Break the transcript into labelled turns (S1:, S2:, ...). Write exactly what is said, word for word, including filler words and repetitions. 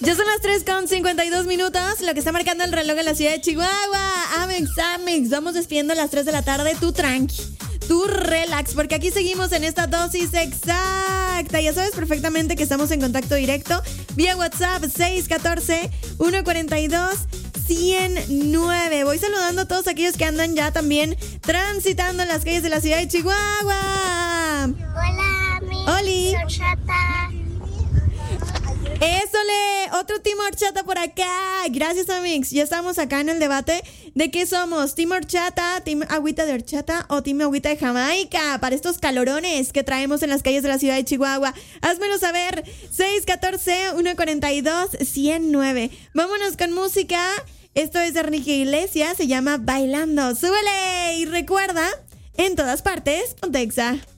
S1: Ya son las tres con cincuenta y dos minutos, lo que está marcando el reloj en la ciudad de Chihuahua. Amex, Amex, vamos despidiendo a las tres de la tarde. Tú tranqui, tú relax, porque aquí seguimos en esta dosis exacta. Ya sabes perfectamente que estamos en contacto directo vía WhatsApp seis uno cuatro, uno cuatro dos, uno cero nueve. Voy saludando a todos aquellos que andan ya también transitando en las calles de la ciudad de Chihuahua.
S2: Hola, mi
S1: Oli.
S2: horchata.
S1: ¡Ésole! Otro Team Horchata por acá. Gracias, Amix. Ya estamos acá en el debate de qué somos. ¿Team Horchata, Team Agüita de Horchata o Team Agüita de Jamaica? Para estos calorones que traemos en las calles de la ciudad de Chihuahua. Házmelo saber. seis uno cuatro, uno cuatro dos, uno cero nueve. Vámonos con música. Esto es de Enrique Iglesias. Se llama Bailando. ¡Súbele! Y recuerda, en todas partes, Pontexa.